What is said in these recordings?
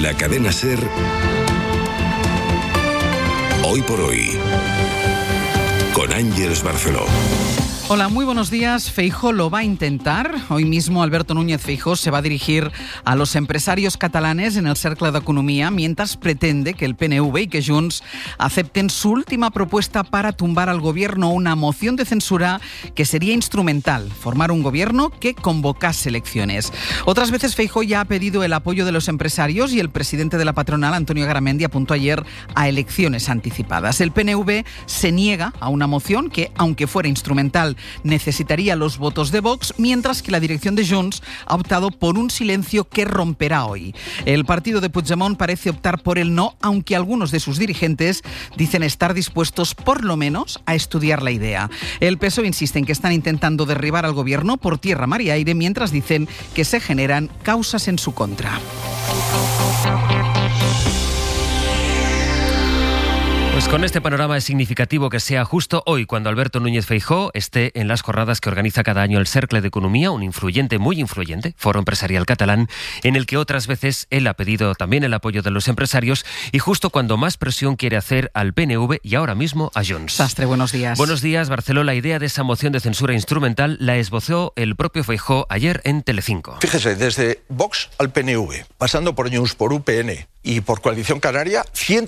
la cadena SER, Hoy por Hoy, con Ángeles Barceló. Hola, muy buenos días. Feijóo lo va a intentar. Hoy mismo Alberto Núñez Feijóo se va a dirigir a los empresarios catalanes en el Cercle d'Economia mientras pretende que el PNV y que Junts acepten su última propuesta para tumbar al gobierno, una moción de censura que sería instrumental, formar un gobierno que convocase elecciones. Otras veces Feijóo ya ha pedido el apoyo de los empresarios y el presidente de la patronal, Antonio Garamendi, apuntó ayer a elecciones anticipadas. El PNV se niega a una moción que, aunque fuera instrumental, necesitaría los votos de Vox, mientras que la dirección de Junts ha optado por un silencio que romperá hoy. El partido de Puigdemont parece optar por el no, aunque algunos de sus dirigentes dicen estar dispuestos por lo menos a estudiar la idea. El PSOE insiste en que están intentando derribar al gobierno por tierra, mar y aire, mientras dicen que se generan causas en su contra. Pues con este panorama es significativo que sea justo hoy cuando Alberto Núñez Feijóo esté en las jornadas que organiza cada año el Cercle d'Economia, un muy influyente foro empresarial catalán, en el que otras veces él ha pedido también el apoyo de los empresarios y justo cuando más presión quiere hacer al PNV y ahora mismo a Junts. Sastre, buenos días. Buenos días, Barceló. La idea de esa moción de censura instrumental la esbozó el propio Feijóo ayer en Telecinco. Fíjese, desde Vox al PNV, pasando por Junts, por UPN y por Coalición Canaria,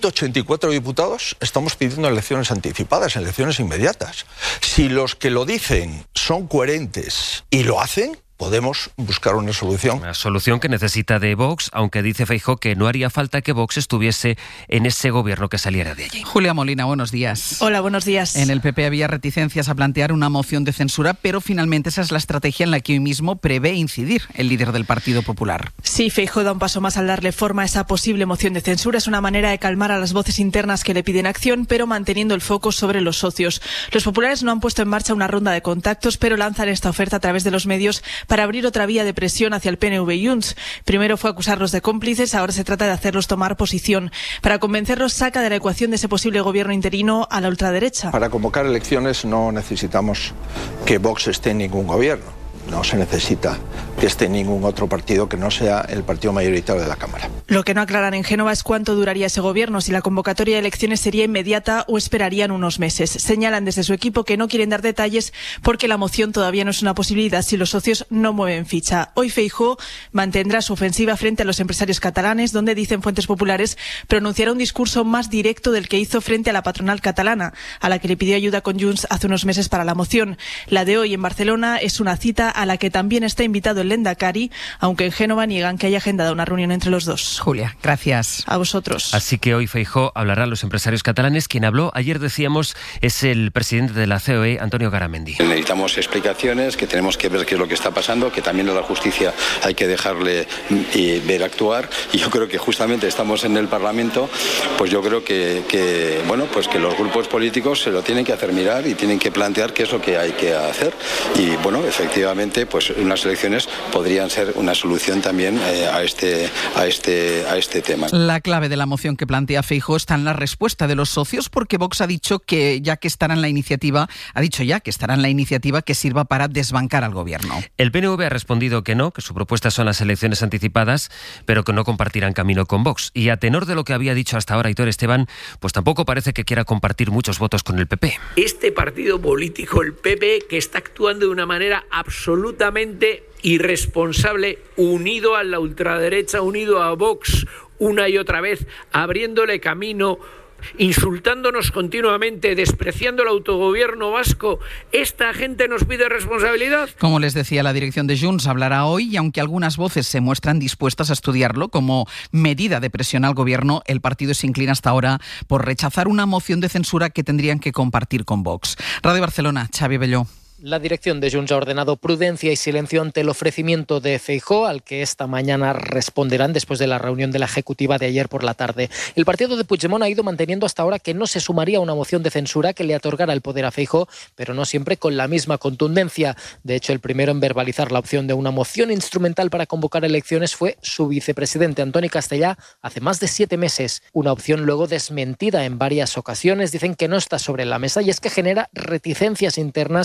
184 diputados estamos pidiendo elecciones anticipadas, elecciones inmediatas. Si los que lo dicen son coherentes y lo hacen, podemos buscar una solución. Una solución que necesita de Vox, aunque dice Feijóo que no haría falta que Vox estuviese en ese gobierno que saliera de allí. Julia Molina, buenos días. Hola, buenos días. En el PP había reticencias a plantear una moción de censura, pero finalmente esa es la estrategia en la que hoy mismo prevé incidir el líder del Partido Popular. Sí, Feijóo da un paso más al darle forma a esa posible moción de censura. Es una manera de calmar a las voces internas que le piden acción, pero manteniendo el foco sobre los socios. Los populares no han puesto en marcha una ronda de contactos, pero lanzan esta oferta a través de los medios para abrir otra vía de presión hacia el PNV y Junts. Primero fue acusarlos de cómplices, ahora se trata de hacerlos tomar posición. Para convencerlos, saca de la ecuación de ese posible gobierno interino a la ultraderecha. Para convocar elecciones no necesitamos que Vox esté en ningún gobierno. No se necesita que esté ningún otro partido que no sea el partido mayoritario de la Cámara. Lo que no aclaran en Génova es cuánto duraría ese gobierno, si la convocatoria de elecciones sería inmediata o esperarían unos meses. Señalan desde su equipo que no quieren dar detalles porque la moción todavía no es una posibilidad si los socios no mueven ficha. Hoy Feijóo mantendrá su ofensiva frente a los empresarios catalanes, donde, dicen fuentes populares, pronunciará un discurso más directo del que hizo frente a la patronal catalana, a la que le pidió ayuda con Junts hace unos meses para la moción. La de hoy en Barcelona es una cita a la que también está invitado el Lehendakari, aunque en Génova niegan que haya agendado una reunión entre los dos. Julia, gracias. A vosotros. Así que hoy Feijóo hablará a los empresarios catalanes. Quien habló ayer, decíamos, es el presidente de la COE, Antonio Garamendi. Necesitamos explicaciones, que tenemos que ver qué es lo que está pasando, que también a la justicia hay que dejarle ver actuar, y yo creo que justamente estamos en el Parlamento, pues yo creo que los grupos políticos se lo tienen que hacer mirar y tienen que plantear qué es lo que hay que hacer, y bueno, efectivamente pues unas elecciones podrían ser una solución también a este tema. La clave de la moción que plantea Feijóo está en la respuesta de los socios, porque Vox ha dicho ya que estará en la iniciativa que sirva para desbancar al gobierno. El PNV ha respondido que no, que su propuesta son las elecciones anticipadas, pero que no compartirán camino con Vox. Y a tenor de lo que había dicho hasta ahora Aitor Esteban, pues tampoco parece que quiera compartir muchos votos con el PP. Este partido político, el PP, que está actuando de una manera absolutamente irresponsable, unido a la ultraderecha, unido a Vox una y otra vez, abriéndole camino, insultándonos continuamente, despreciando el autogobierno vasco. ¿Esta gente nos pide responsabilidad? Como les decía, la dirección de Junts hablará hoy, y aunque algunas voces se muestran dispuestas a estudiarlo como medida de presión al gobierno, el partido se inclina hasta ahora por rechazar una moción de censura que tendrían que compartir con Vox. Radio Barcelona, Xavi Belló. La dirección de Junts ha ordenado prudencia y silencio ante el ofrecimiento de Feijóo, al que esta mañana responderán después de la reunión de la ejecutiva de ayer por la tarde. El partido de Puigdemont ha ido manteniendo hasta ahora que no se sumaría a una moción de censura que le otorgara el poder a Feijóo, pero no siempre con la misma contundencia. De hecho, el primero en verbalizar la opción de una moción instrumental para convocar elecciones fue su vicepresidente, Antoni Castellà, hace más de 7 meses. Una opción luego desmentida en varias ocasiones. Dicen que no está sobre la mesa, y es que genera reticencias internas por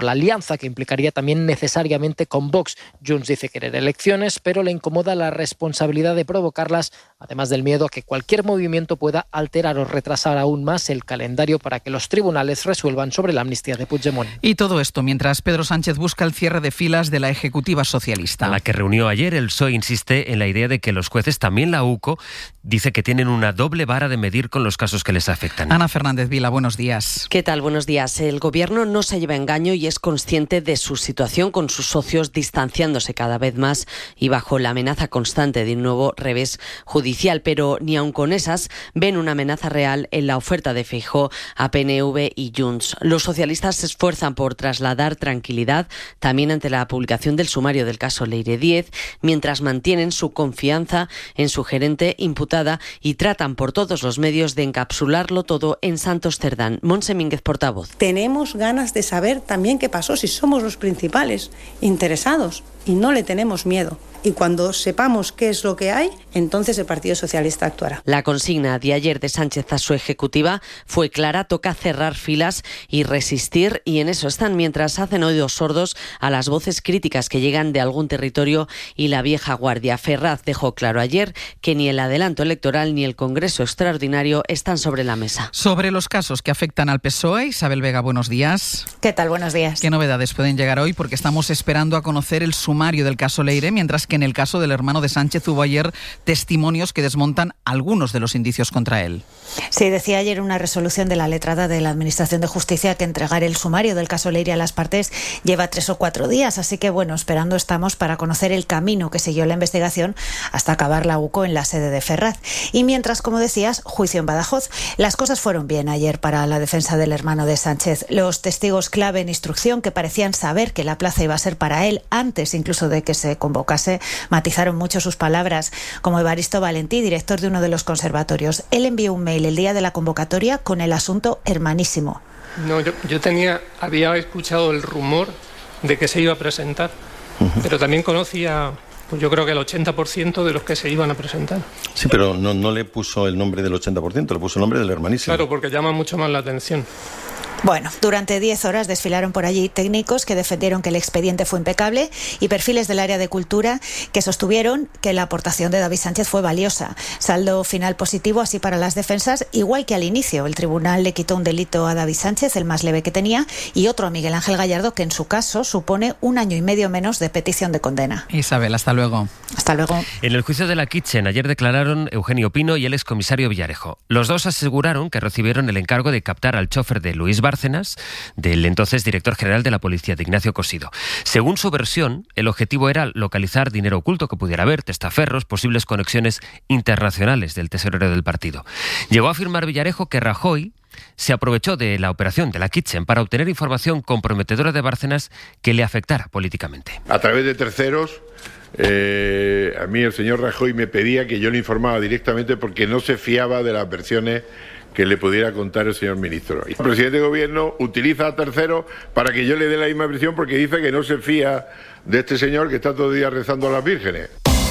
la alianza que implicaría también necesariamente con Vox. Junts dice querer elecciones, pero le incomoda la responsabilidad de provocarlas, además del miedo a que cualquier movimiento pueda alterar o retrasar aún más el calendario para que los tribunales resuelvan sobre la amnistía de Puigdemont. Y todo esto mientras Pedro Sánchez busca el cierre de filas de la Ejecutiva Socialista. A la que reunió ayer, el PSOE insiste en la idea de que los jueces, también la UCO, dice que tienen una doble vara de medir con los casos que les afectan. Ana Fernández Vila, buenos días. ¿Qué tal? Buenos días. El Gobierno no se lleva engaño y es consciente de su situación, con sus socios distanciándose cada vez más y bajo la amenaza constante de un nuevo revés judicial. Pero ni aun con esas ven una amenaza real en la oferta de Feijóo a PNV y Junts. Los socialistas se esfuerzan por trasladar tranquilidad también ante la publicación del sumario del caso Leire 10, mientras mantienen su confianza en su gerente imputada y tratan por todos los medios de encapsularlo todo en Santos Cerdán. Montse Mínguez, portavoz. Tenemos ganas de saber también qué pasó, si somos los principales interesados, y no le tenemos miedo. Y cuando sepamos qué es lo que hay, entonces el Partido Socialista actuará. La consigna de ayer de Sánchez a su ejecutiva fue clara: toca cerrar filas y resistir, y en eso están, mientras hacen oídos sordos a las voces críticas que llegan de algún territorio y la vieja guardia. Ferraz dejó claro ayer que ni el adelanto electoral ni el Congreso extraordinario están sobre la mesa. Sobre los casos que afectan al PSOE, Isabel Vega, buenos días. ¿Qué tal? Buenos días. ¿Qué novedades pueden llegar hoy? Porque estamos esperando a conocer el sumario del caso Leire, mientras que en el caso del hermano de Sánchez hubo ayer testimonios que desmontan algunos de los indicios contra él. Sí, decía ayer una resolución de la letrada de la Administración de Justicia que entregar el sumario del caso Leire a las partes lleva 3 o 4 días, así que bueno, esperando estamos para conocer el camino que siguió la investigación hasta acabar la UCO en la sede de Ferraz. Y mientras, como decías, juicio en Badajoz. Las cosas fueron bien ayer para la defensa del hermano de Sánchez. Los testigos clave en instrucción, que parecían saber que la plaza iba a ser para él antes incluso de que se convocase, matizaron mucho sus palabras, como Evaristo Valentí, director de uno de los conservatorios. Él envió un mail el día de la convocatoria con el asunto hermanísimo. No, yo había escuchado el rumor de que se iba a presentar, pero también conocía, pues yo creo que el 80% de los que se iban a presentar. Sí, pero no le puso el nombre del 80%, le puso el nombre del hermanísimo. Claro, porque llama mucho más la atención. Bueno, durante 10 horas desfilaron por allí técnicos que defendieron que el expediente fue impecable y perfiles del área de cultura que sostuvieron que la aportación de David Sánchez fue valiosa. Saldo final positivo así para las defensas, igual que al inicio. El tribunal le quitó un delito a David Sánchez, el más leve que tenía, y otro a Miguel Ángel Gallardo, que en su caso supone 1 año y medio menos de petición de condena. Isabel, hasta luego. Hasta luego. En el juicio de la Kitchen ayer declararon Eugenio Pino y el excomisario Villarejo. Los dos aseguraron que recibieron el encargo de captar al chofer de Luis Bárcenas, del entonces director general de la policía, de Ignacio Cosido. Según su versión, el objetivo era localizar dinero oculto que pudiera haber, testaferros, posibles conexiones internacionales del tesorero del partido. Llegó a afirmar Villarejo que Rajoy se aprovechó de la operación de la Kitchen para obtener información comprometedora de Bárcenas que le afectara políticamente. A través de terceros, a mí el señor Rajoy me pedía que yo le informaba directamente porque no se fiaba de las versiones que le pudiera contar el señor ministro. El presidente de gobierno utiliza a terceros para que yo le dé la misma versión porque dice que no se fía de este señor que está todo el día rezando a las vírgenes.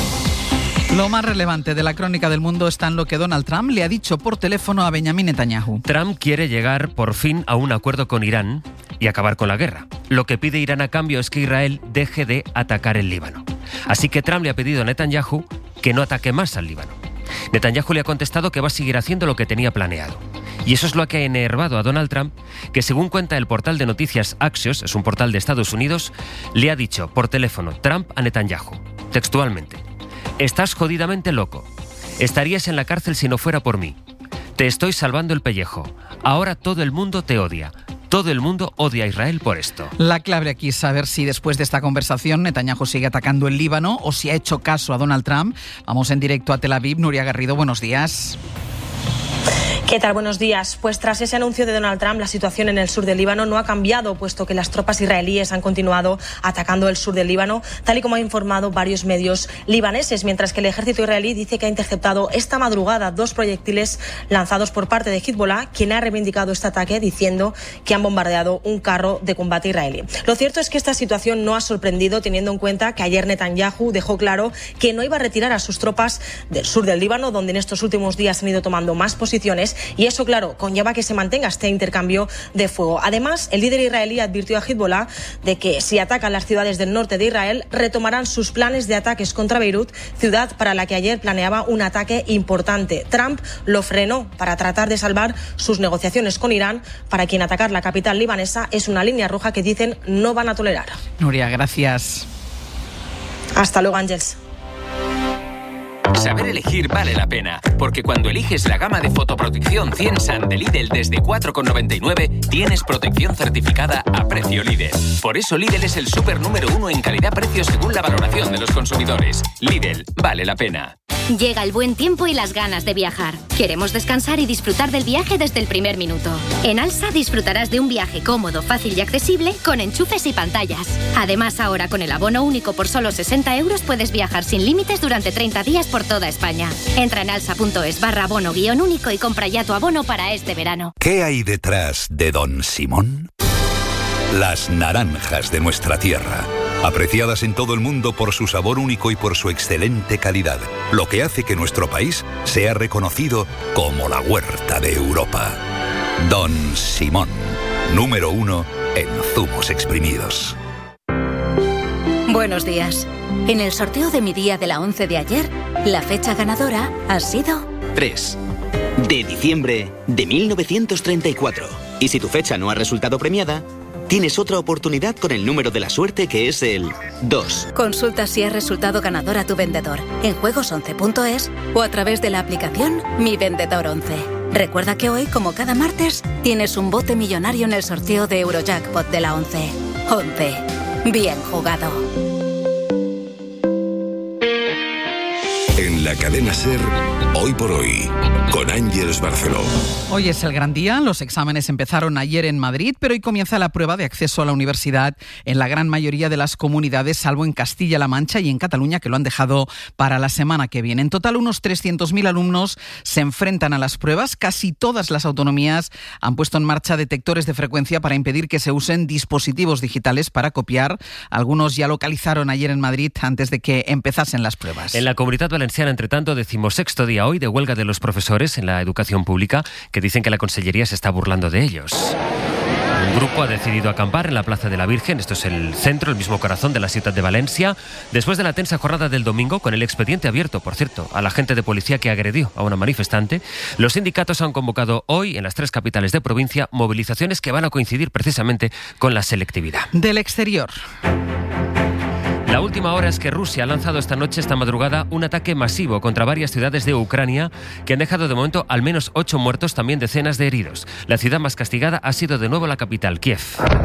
Lo más relevante de la crónica del mundo está en lo que Donald Trump le ha dicho por teléfono a Benjamin Netanyahu. Trump quiere llegar por fin a un acuerdo con Irán y acabar con la guerra. Lo que pide Irán a cambio es que Israel deje de atacar el Líbano. Así que Trump le ha pedido a Netanyahu que no ataque más al Líbano. Netanyahu le ha contestado que va a seguir haciendo lo que tenía planeado. Y eso es lo que ha enervado a Donald Trump, que según cuenta el portal de noticias Axios, es un portal de Estados Unidos, le ha dicho por teléfono Trump a Netanyahu, textualmente: «Estás jodidamente loco. Estarías en la cárcel si no fuera por mí. Te estoy salvando el pellejo. Ahora todo el mundo te odia. Todo el mundo odia a Israel por esto». La clave aquí es saber si después de esta conversación Netanyahu sigue atacando el Líbano o si ha hecho caso a Donald Trump. Vamos en directo a Tel Aviv. Nuria Garrido, buenos días. ¿Qué tal? Buenos días. Pues tras ese anuncio de Donald Trump, la situación en el sur del Líbano no ha cambiado, puesto que las tropas israelíes han continuado atacando el sur del Líbano, tal y como han informado varios medios libaneses, mientras que el ejército israelí dice que ha interceptado esta madrugada 2 proyectiles lanzados por parte de Hezbollah, quien ha reivindicado este ataque diciendo que han bombardeado un carro de combate israelí. Lo cierto es que esta situación no ha sorprendido, teniendo en cuenta que ayer Netanyahu dejó claro que no iba a retirar a sus tropas del sur del Líbano, donde en estos últimos días han ido tomando más posiciones, países y eso, claro, conlleva que se mantenga este intercambio de fuego. Además, el líder israelí advirtió a Hezbollah de que si atacan las ciudades del norte de Israel, retomarán sus planes de ataques contra Beirut, ciudad para la que ayer planeaba un ataque importante. Trump lo frenó para tratar de salvar sus negociaciones con Irán, para quien atacar la capital libanesa es una línea roja que dicen no van a tolerar. Nuria, gracias. Hasta luego, Ángels. Saber elegir vale la pena, porque cuando eliges la gama de fotoprotección 100 Sun de Lidl desde 4,99, tienes protección certificada a precio Lidl. Por eso Lidl es el súper número 1 en calidad-precio según la valoración de los consumidores. Lidl, vale la pena. Llega el buen tiempo y las ganas de viajar. Queremos descansar y disfrutar del viaje desde el primer minuto. En Alsa disfrutarás de un viaje cómodo, fácil y accesible con enchufes y pantallas. Además, ahora con el abono único por solo 60 € puedes viajar sin límites durante 30 días por toda España. Entra en alsa.es/abono-único y compra ya tu abono para este verano. ¿Qué hay detrás de Don Simón? Las naranjas de nuestra tierra, apreciadas en todo el mundo por su sabor único y por su excelente calidad, lo que hace que nuestro país sea reconocido como la huerta de Europa. Don Simón, número 1 en zumos exprimidos. Buenos días. En el sorteo de mi día de la 11 de ayer, la fecha ganadora ha sido 3 de diciembre de 1934. Y si tu fecha no ha resultado premiada, tienes otra oportunidad con el número de la suerte, que es el 2. Consulta si has resultado ganador a tu vendedor en juegos11.es o a través de la aplicación Mi Vendedor 11. Recuerda que hoy, como cada martes, tienes un bote millonario en el sorteo de Eurojackpot de la 11. 11. Bien jugado. En la cadena SER, Hoy por Hoy, con Ángeles Barceló. Hoy es el gran día. Los exámenes empezaron ayer en Madrid, pero hoy comienza la prueba de acceso a la universidad en la gran mayoría de las comunidades, salvo en Castilla-La Mancha y en Cataluña, que lo han dejado para la semana que viene. En total, unos 300.000 alumnos se enfrentan a las pruebas. Casi todas las autonomías han puesto en marcha detectores de frecuencia para impedir que se usen dispositivos digitales para copiar. Algunos ya localizaron ayer en Madrid antes de que empezasen las pruebas. En la Comunidad Valenciana, entre tanto, 16º día hoy de huelga de los profesores en la educación pública, que dicen que la Consellería se está burlando de ellos. Un grupo ha decidido acampar en la Plaza de la Virgen, esto es el centro, el mismo corazón de la ciudad de Valencia, después de la tensa jornada del domingo, con el expediente abierto, por cierto, al agente de policía que agredió a una manifestante. Los sindicatos han convocado hoy en las 3 capitales de provincia movilizaciones que van a coincidir precisamente con la selectividad. Del exterior. La última hora es que Rusia ha lanzado esta madrugada, un ataque masivo contra varias ciudades de Ucrania que han dejado de momento al menos 8 muertos, también decenas de heridos. La ciudad más castigada ha sido de nuevo la capital, Kiev,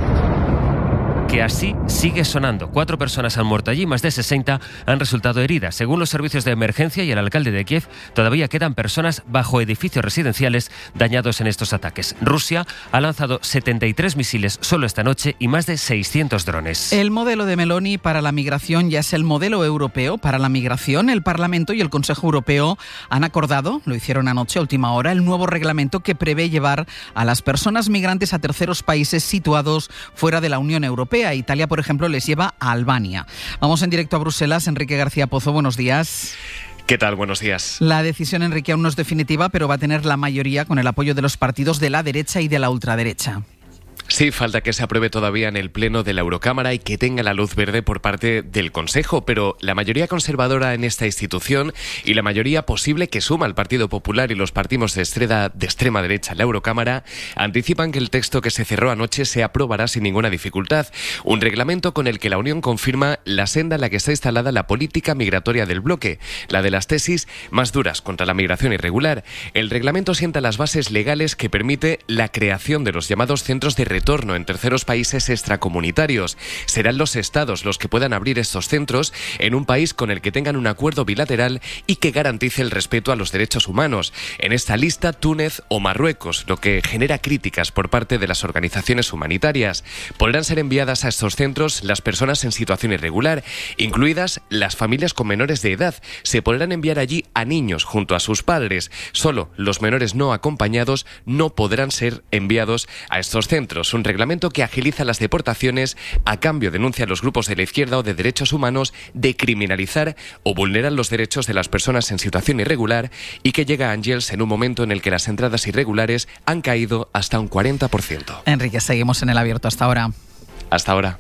que así sigue sonando. 4 personas han muerto allí, más de 60 han resultado heridas. Según los servicios de emergencia y el alcalde de Kiev, todavía quedan personas bajo edificios residenciales dañados en estos ataques. Rusia ha lanzado 73 misiles solo esta noche y más de 600 drones. El modelo de Meloni para la migración ya es el modelo europeo para la migración. El Parlamento y el Consejo Europeo han acordado, lo hicieron anoche a última hora, el nuevo reglamento que prevé llevar a las personas migrantes a terceros países situados fuera de la Unión Europea. Italia, por ejemplo, les lleva a Albania. Vamos en directo a Bruselas. Enrique García Pozo, buenos días. ¿Qué tal? Buenos días. La decisión, Enrique, aún no es definitiva, pero va a tener la mayoría con el apoyo de los partidos de la derecha y de la ultraderecha. Sí, falta que se apruebe todavía en el Pleno de la Eurocámara y que tenga la luz verde por parte del Consejo, pero la mayoría conservadora en esta institución y la mayoría posible que suma el Partido Popular y los partidos de extrema derecha en la Eurocámara anticipan que el texto que se cerró anoche se aprobará sin ninguna dificultad. Un reglamento con el que la Unión confirma la senda en la que está instalada la política migratoria del bloque, la de las tesis más duras contra la migración irregular. El reglamento sienta las bases legales que permite la creación de los llamados centros de retorno en terceros países extracomunitarios. Serán los estados los que puedan abrir estos centros en un país con el que tengan un acuerdo bilateral y que garantice el respeto a los derechos humanos. En esta lista, Túnez o Marruecos, lo que genera críticas por parte de las organizaciones humanitarias. Podrán ser enviadas a estos centros las personas en situación irregular, incluidas las familias con menores de edad. Se podrán enviar allí a niños junto a sus padres. Solo los menores no acompañados no podrán ser enviados a estos centros. centros, un reglamento que agiliza las deportaciones, a cambio denuncia a los grupos de la izquierda o de derechos humanos de criminalizar o vulnerar los derechos de las personas en situación irregular, y que llega a Àngels en un momento en el que las entradas irregulares han caído hasta un 40%. Enrique, seguimos en el abierto hasta ahora. Hasta ahora.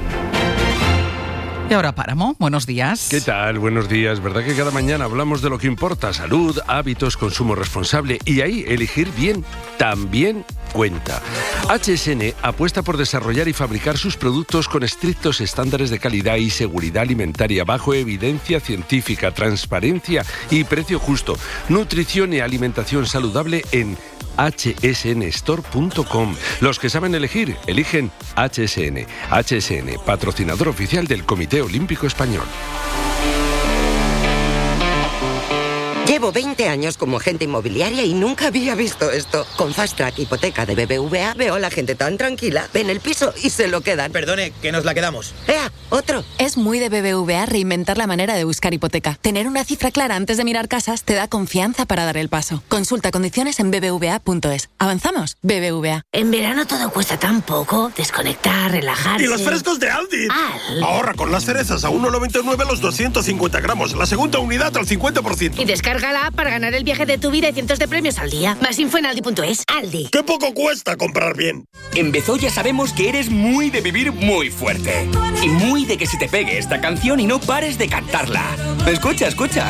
Y ahora Páramo, buenos días. ¿Qué tal? Buenos días. ¿Verdad que cada mañana hablamos de lo que importa? Salud, hábitos, consumo responsable, y ahí elegir bien también cuenta. HSN apuesta por desarrollar y fabricar sus productos con estrictos estándares de calidad y seguridad alimentaria, bajo evidencia científica, transparencia y precio justo. Nutrición y alimentación saludable en hsnstore.com. Los que saben elegir, eligen HSN. HSN, patrocinador oficial del Comité Olímpico Español. Llevo 20 años como agente inmobiliaria y nunca había visto esto. Con Fast Track Hipoteca de BBVA veo a la gente tan tranquila, ven el piso y se lo quedan. Perdone, que nos la quedamos. ¡Ea! ¡Otro! Es muy de BBVA reinventar la manera de buscar hipoteca. Tener una cifra clara antes de mirar casas te da confianza para dar el paso. Consulta condiciones en bbva.es. ¿Avanzamos? BBVA. En verano todo cuesta tan poco. Desconectar, relajarse. ¡Y los frescos de Aldi! Ahorra con las cerezas a 1,99 los 250 gramos. La segunda unidad al 50%. Y descárgala para ganar el viaje de tu vida y cientos de premios al día. Más info en Aldi.es. Aldi. ¡Qué poco cuesta comprar bien! En Bezoya sabemos que eres muy de vivir muy fuerte. Y muy de que se te pegue esta canción y no pares de cantarla. Escucha, escucha.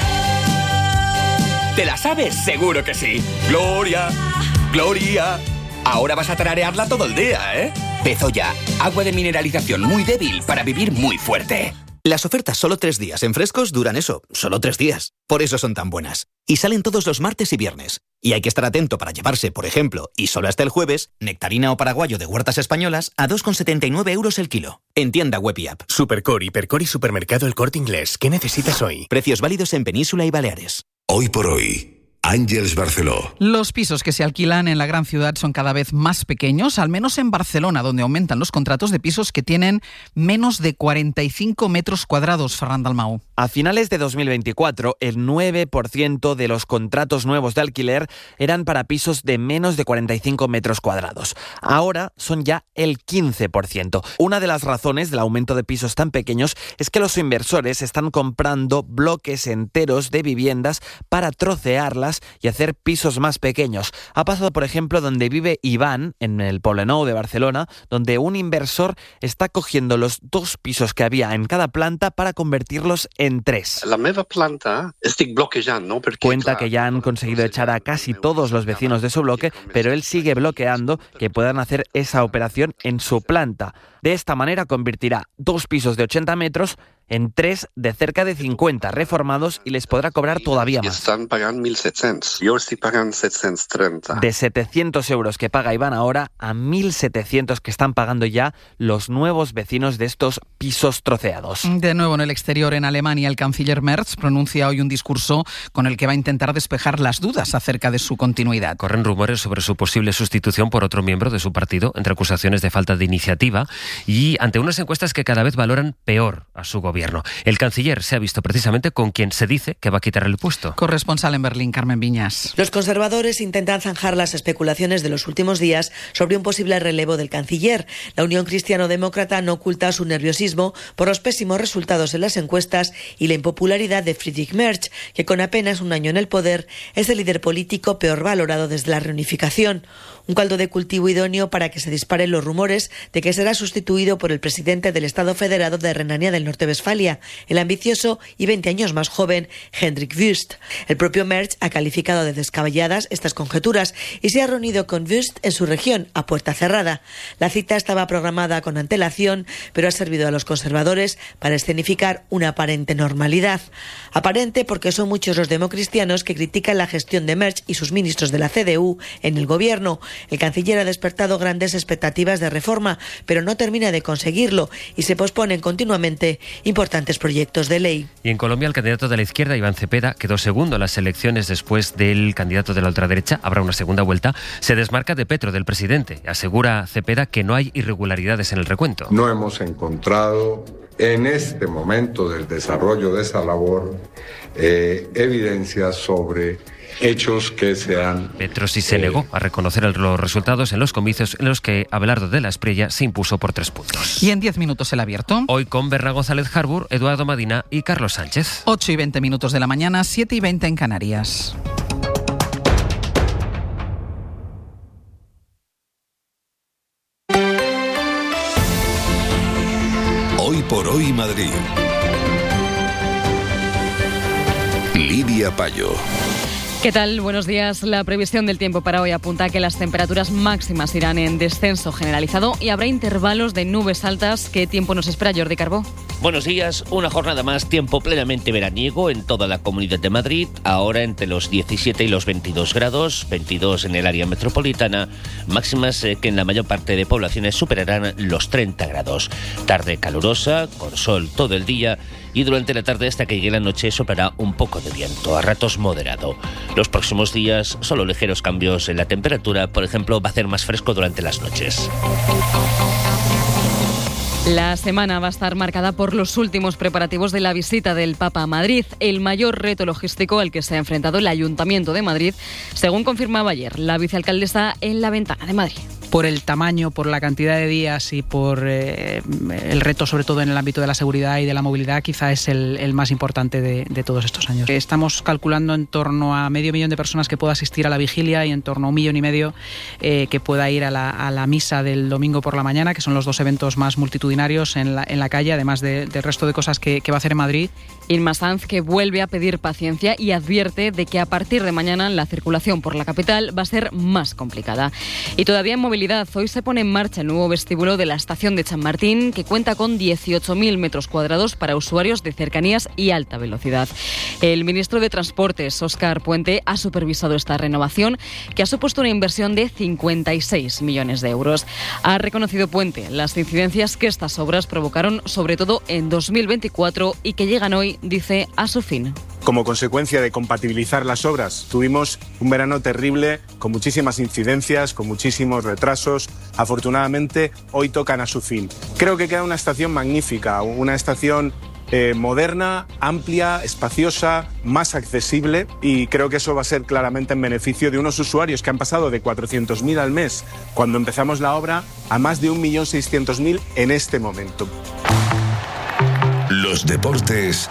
¿Te la sabes? Seguro que sí. Gloria, Gloria. Ahora vas a tararearla todo el día, ¿eh? Bezoya, agua de mineralización muy débil para vivir muy fuerte. Las ofertas solo 3 días en Frescos duran eso, solo 3 días. Por eso son tan buenas. Y salen todos los martes y viernes. Y hay que estar atento para llevarse, por ejemplo, y solo hasta el jueves, nectarina o paraguayo de huertas españolas a 2,79 € el kilo. En tienda web y app. Supercor, Hipercor y Supermercado El Corte Inglés. ¿Qué necesitas hoy? Precios válidos en Península y Baleares. Hoy por hoy. Àngels Barceló. Los pisos que se alquilan en la gran ciudad son cada vez más pequeños, al menos en Barcelona, donde aumentan los contratos de pisos que tienen menos de 45 metros cuadrados. Ferran Dalmau. A finales de 2024, el 9% de los contratos nuevos de alquiler eran para pisos de menos de 45 metros cuadrados. Ahora son ya el 15%. Una de las razones del aumento de pisos tan pequeños es que los inversores están comprando bloques enteros de viviendas para trocearlas y hacer pisos más pequeños. Ha pasado, por ejemplo, donde vive Iván, en el Poblenou de Barcelona, donde un inversor está cogiendo los 2 pisos que había en cada planta para convertirlos en 3. La meva planta estic bloquejant, ¿no? Cuenta que ya han conseguido echar a casi todos los vecinos de su bloque, pero él sigue bloqueando que puedan hacer esa operación en su planta. De esta manera convertirá 2 pisos de 80 metros en 3 de cerca de 50 reformados y les podrá cobrar todavía más. Están pagando 1.700. Yo estoy pagando 730. De 700 € que paga Iván ahora a 1.700 que están pagando ya los nuevos vecinos de estos pisos troceados. De nuevo en el exterior, en Alemania, el canciller Merz pronuncia hoy un discurso con el que va a intentar despejar las dudas acerca de su continuidad. Corren rumores sobre su posible sustitución por otro miembro de su partido, entre acusaciones de falta de iniciativa y ante unas encuestas que cada vez valoran peor a su gobierno. El canciller se ha visto precisamente con quien se dice que va a quitar el puesto. Corresponsal en Berlín, Carmen Viñas. Los conservadores intentan zanjar las especulaciones de los últimos días sobre un posible relevo del canciller. La Unión Cristiano-Demócrata no oculta su nerviosismo por los pésimos resultados en las encuestas y la impopularidad de Friedrich Merz, que con apenas un año en el poder es el líder político peor valorado desde la reunificación. Un caldo de cultivo idóneo para que se disparen los rumores de que será sustituido por el presidente del Estado Federado de Renania del Norte-Westfalia, el ambicioso y 20 años más joven Hendrik Wüst. El propio Merz ha calificado de descabelladas estas conjeturas y se ha reunido con Wüst en su región a puerta cerrada. La cita estaba programada con antelación, pero ha servido a los conservadores para escenificar una aparente normalidad. Aparente porque son muchos los democristianos que critican la gestión de Merz y sus ministros de la CDU en el gobierno. El canciller ha despertado grandes expectativas de reforma, pero no termina de conseguirlo y se posponen continuamente importantes proyectos de ley. Y en Colombia, el candidato de la izquierda, Iván Cepeda, quedó segundo en las elecciones después del candidato de la ultraderecha. Habrá una segunda vuelta. Se desmarca de Petro, del presidente. Asegura Cepeda que no hay irregularidades en el recuento. No hemos encontrado en este momento del desarrollo de esa labor evidencias sobre hechos que se han... Petro sí se negó a reconocer los resultados en los comicios en los que Abelardo de la Espriella se impuso por 3 puntos. Y en 10 minutos el abierto. Hoy con Berra González Harbour, Eduardo Madina y Carlos Sánchez. 8 y 20 minutos de la mañana, 7 y 20 en Canarias. Hoy por hoy Madrid. Lidia Payo. ¿Qué tal? Buenos días. La previsión del tiempo para hoy apunta a que las temperaturas máximas irán en descenso generalizado y habrá intervalos de nubes altas. ¿Qué tiempo nos espera, Jordi Carbó? Buenos días. Una jornada más, tiempo plenamente veraniego en toda la Comunidad de Madrid. Ahora entre los 17 y los 22 grados, 22 en el área metropolitana. Máximas que en la mayor parte de poblaciones superarán los 30 grados. Tarde calurosa, con sol todo el día. Y durante la tarde hasta que llegue la noche soplará un poco de viento, a ratos moderado. Los próximos días solo ligeros cambios en la temperatura, por ejemplo, va a hacer más fresco durante las noches. La semana va a estar marcada por los últimos preparativos de la visita del Papa a Madrid, el mayor reto logístico al que se ha enfrentado el Ayuntamiento de Madrid, según confirmaba ayer la vicealcaldesa en La Ventana de Madrid. Por el tamaño, por la cantidad de días y por el reto, sobre todo en el ámbito de la seguridad y de la movilidad, quizá es el más importante de todos estos años. Estamos calculando en torno a 500.000 de personas que pueda asistir a la vigilia y en torno a 1,5 millones que pueda ir a la misa del domingo por la mañana, que son los 2 eventos más multitudinarios en la calle, además del resto de cosas que va a hacer en Madrid. Inma Sanz, que vuelve a pedir paciencia y advierte de que a partir de mañana la circulación por la capital va a ser más complicada. Y todavía en movilidad, hoy se pone en marcha el nuevo vestíbulo de la estación de Chamartín, que cuenta con 18.000 metros cuadrados para usuarios de cercanías y alta velocidad. El ministro de Transportes, Óscar Puente, ha supervisado esta renovación, que ha supuesto una inversión de 56 millones de euros. Ha reconocido Puente las incidencias que estas obras provocaron, sobre todo en 2024, y que llegan hoy, dice, a su fin. Como consecuencia de compatibilizar las obras, tuvimos un verano terrible, con muchísimas incidencias, con muchísimos retrasos. Afortunadamente, hoy tocan a su fin. Creo que queda una estación magnífica, una estación moderna, amplia, espaciosa, más accesible, y creo que eso va a ser claramente en beneficio de unos usuarios que han pasado de 400.000 al mes cuando empezamos la obra a más de 1.600.000 en este momento. Los deportes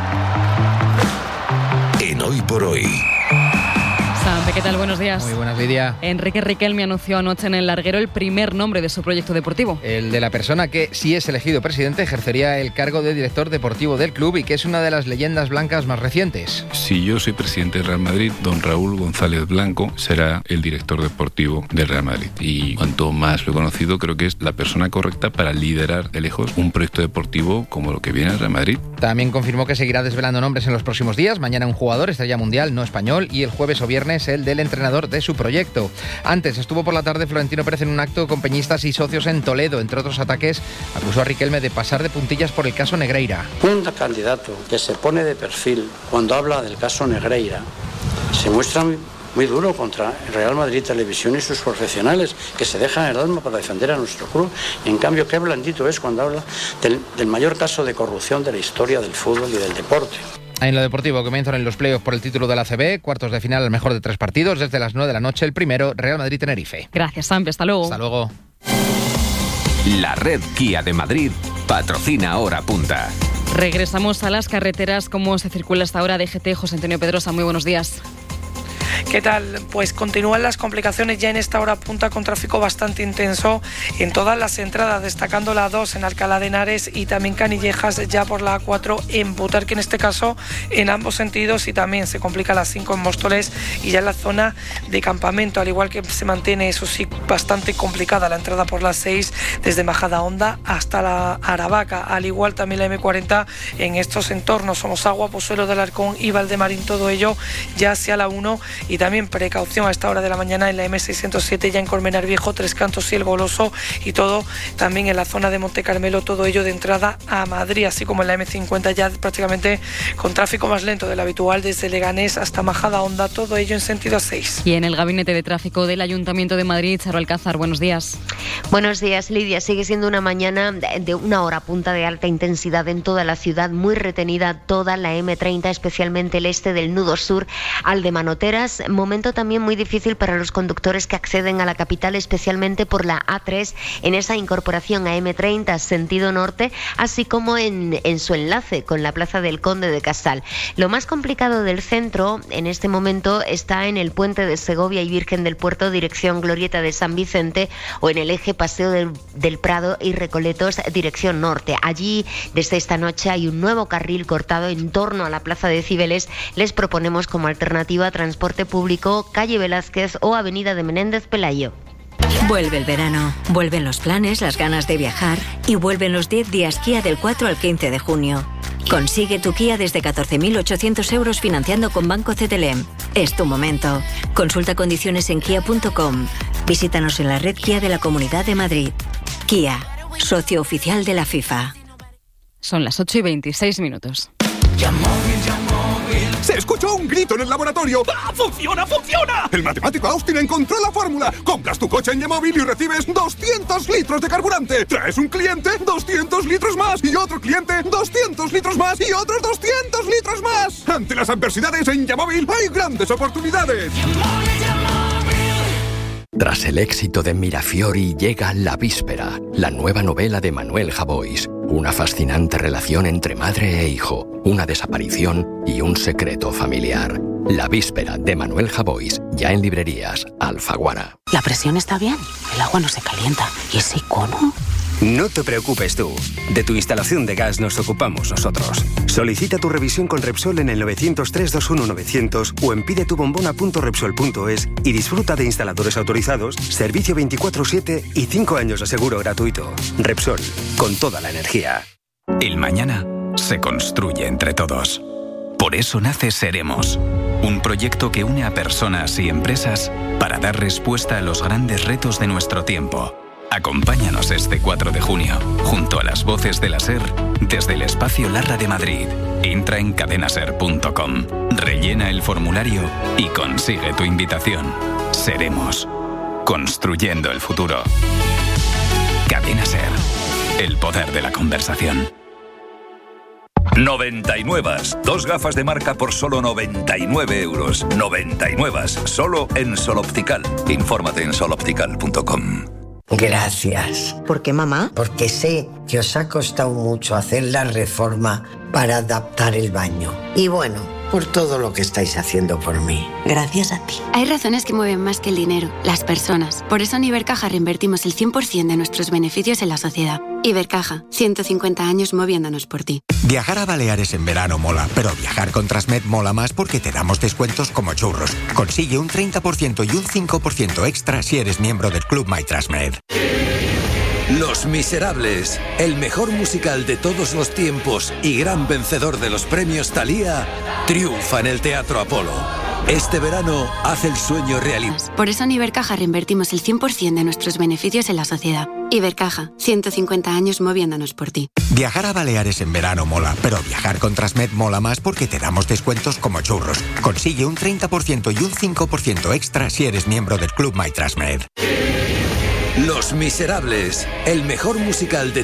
en Hoy por Hoy. Sampe, ¿qué tal? Buenos días. Muy buenas, Lidia. Enrique Riquelme anunció anoche en El Larguero el primer nombre de su proyecto deportivo. El de la persona que, si es elegido presidente, ejercería el cargo de director deportivo del club y que es una de las leyendas blancas más recientes. Si yo soy presidente del Real Madrid, don Raúl González Blanco será el director deportivo del Real Madrid. Y cuanto más lo he conocido, creo que es la persona correcta para liderar de lejos un proyecto deportivo como lo que viene al Real Madrid. También confirmó que seguirá desvelando nombres en los próximos días. Mañana un jugador, estrella mundial, no español, y el jueves o viernes el del entrenador de su proyecto. Antes estuvo por la tarde Florentino Pérez en un acto con peñistas y socios en Toledo. Entre otros ataques, acusó a Riquelme de pasar de puntillas por el caso Negreira. Un candidato que se pone de perfil cuando habla del caso Negreira se muestra muy duro contra el Real Madrid Televisión y sus profesionales, que se dejan el alma para defender a nuestro club. Y en cambio, qué blandito es cuando habla del mayor caso de corrupción de la historia del fútbol y del deporte. En lo deportivo comienzan en los playoffs por el título de la ACB, cuartos de final al mejor de 3 partidos, desde las 9 de la noche el primero, Real Madrid-Tenerife. Gracias, Sampe, hasta luego. Hasta luego. La red Kia de Madrid patrocina Hora Punta. Regresamos a las carreteras. ¿Cómo se circula hasta ahora? DGT, José Antonio Pedrosa, muy buenos días. ¿Qué tal? Pues continúan las complicaciones ya en esta hora punta con tráfico bastante intenso en todas las entradas, destacando la 2 en Alcalá de Henares y también Canillejas ya por la A4 en Butarque, en este caso en ambos sentidos, y también se complica la 5 en Móstoles y ya en la zona de Campamento, al igual que se mantiene, eso sí, bastante complicada la entrada por la 6 desde Majadahonda hasta la Aravaca, al igual también la M40 en estos entornos, Somosagua, Pozuelo del Arcón y Valdemarín, todo ello ya hacia la 1 y también también precaución a esta hora de la mañana en la M607 ya en Colmenar Viejo, Tres Cantos y El Goloso, y todo también en la zona de Monte Carmelo, todo ello de entrada a Madrid, así como en la M50 ya prácticamente con tráfico más lento del habitual desde Leganés hasta Majadahonda, todo ello en sentido 6. Y en el Gabinete de Tráfico del Ayuntamiento de Madrid, Charo Alcázar, buenos días. Buenos días, Lidia. Sigue siendo una mañana de una hora punta de alta intensidad en toda la ciudad, muy retenida toda la M30, especialmente el este del nudo sur al de Manoteras. Momento también muy difícil para los conductores que acceden a la capital, especialmente por la A3 en esa incorporación a M30 sentido norte, así como en su enlace con la Plaza del Conde de Casal. Lo más complicado del centro en este momento está en el puente de Segovia y Virgen del Puerto, dirección Glorieta de San Vicente, o en el eje Paseo del Prado y Recoletos, dirección norte. Allí, desde esta noche, hay un nuevo carril cortado en torno a la Plaza de Cibeles. Les proponemos como alternativa transporte público, calle Velázquez o avenida de Menéndez Pelayo. Vuelve el verano, vuelven los planes, las ganas de viajar y vuelven los 10 días Kia del 4 al 15 de junio. Consigue tu Kia desde 14.800 euros financiando con Banco CTLM. Es tu momento. Consulta condiciones en kia.com. Visítanos en la red Kia de la Comunidad de Madrid. Kia, socio oficial de la FIFA. Son las 8:26. ¡Se escuchó un grito en el laboratorio! ¡Ah, funciona, funciona! El matemático Austin encontró la fórmula. Compras tu coche en Yamóvil y recibes 200 litros de carburante. Traes un cliente, 200 litros más. Y otro cliente, 200 litros más. Y otros 200 litros más. Ante las adversidades en Yamóvil hay grandes oportunidades. Tras el éxito de Mirafiori llega La Víspera, la nueva novela de Manuel Javois. Una fascinante relación entre madre e hijo, una desaparición y un secreto familiar. La Víspera de Manuel Javois, ya en librerías Alfaguara. La presión está bien, el agua no se calienta. ¿Y ese icono? No te preocupes tú. De tu instalación de gas nos ocupamos nosotros. Solicita tu revisión con Repsol en el 900-321-900 o en pidetubombona.repsol.es y disfruta de instaladores autorizados, servicio 24/7 y 5 años de seguro gratuito. Repsol, con toda la energía. El mañana se construye entre todos. Por eso nace Seremos, un proyecto que une a personas y empresas para dar respuesta a los grandes retos de nuestro tiempo. Acompáñanos este 4 de junio, junto a las voces de la SER, desde el Espacio Larra de Madrid. Entra en cadenaser.com, rellena el formulario y consigue tu invitación. Seremos, construyendo el futuro. Cadena SER, el poder de la conversación. 99. 2 gafas de marca por solo 99 euros. 99. Solo en Sol Optical. Infórmate en soloptical.com. Gracias. ¿Por qué, mamá? Porque sé que os ha costado mucho hacer la reforma para adaptar el baño. Y bueno, por todo lo que estáis haciendo por mí. Gracias a ti. Hay razones que mueven más que el dinero, las personas. Por eso en Ibercaja reinvertimos el 100% de nuestros beneficios en la sociedad. Ibercaja, 150 años moviéndonos por ti. Viajar a Baleares en verano mola, pero viajar con Transmed mola más porque te damos descuentos como churros. Consigue un 30% y un 5% extra si eres miembro del Club MyTransmed. Los Miserables, el mejor musical de todos los tiempos y gran vencedor de los premios Thalía, triunfa en el Teatro Apolo. Este verano hace el sueño realidad. Por eso en Ibercaja reinvertimos el 100% de nuestros beneficios en la sociedad. Ibercaja, 150 años moviéndonos por ti. Viajar a Baleares en verano mola, pero viajar con Transmed mola más porque te damos descuentos como churros. Consigue un 30% y un 5% extra si eres miembro del Club MyTransmed. Los Miserables, el mejor musical de